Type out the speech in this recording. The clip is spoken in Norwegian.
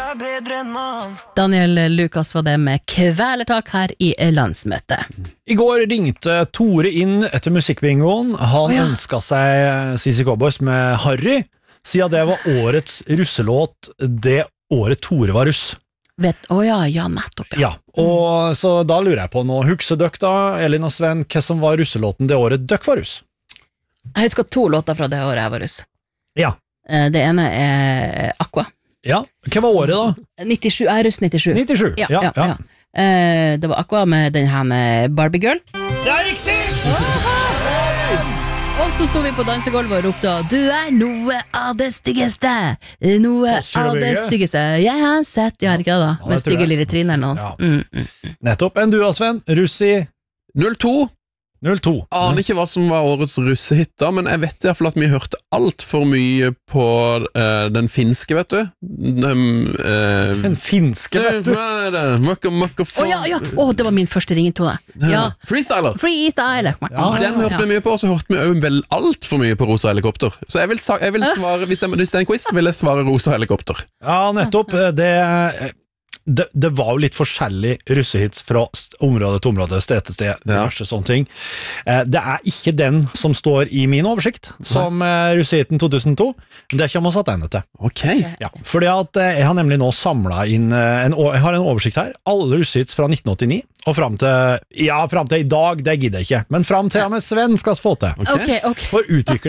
Daniel Lukas var det med kvelertak her i landsmøtet. I går ringte Tore inn etter musikkbingoen. Han ønsket seg Sissy Cowboys med Harry, siden det var årets russelåt det året Tore var russ. Nettopp, ja. Ja, og så da lurer jeg på nå, husker dere da, Elin og Sven, hva som var russelåten det året dere var russ? Jeg husker 2 låter fra det året jeg var russ. Ja. Det ene er Aqua. Ja, hva var året da? 97, jeg er russ 97. 97, ja. Det var Aqua med den her med Barbie Girl. Det er riktig! Og så sto vi på dansegolvet og ropte du er noe av det styggeste. Noe av det styggeste jeg har sett. Jeg har ikke det da, med stygge lille Trine eller noe. Ja. Nettopp, en du og Sven, russ i 02. Aner ikke hva som var årets russehit da, men jeg vet i hvert fall at vi hørte alt for mye på den finske, vet du. Den finske, vet du. Det var min første ringetone. Ja. Freestyler. Ja. Den hørte vi mye på, og så hørte vi jo vel alt for mye på Rosa Helikopter. Så jeg vil svare, hvis det er en quiz, vil jeg svare Rosa Helikopter. Ja, nettopp. Det var jo litt forskjellig russehits fra område til område, sted til sted, diverse sånne ting. Det er ikke den som står i min oversikt, som russehiten 2002. Det kommer oss at ende til. Ok. Ja, fordi at jeg har nemlig nå samlet inn, jeg har en oversikt her, alle russehits fra 1989, og frem til i dag, det gidder jeg ikke, men frem til jeg med Sven skal få til. Ok. For utvikling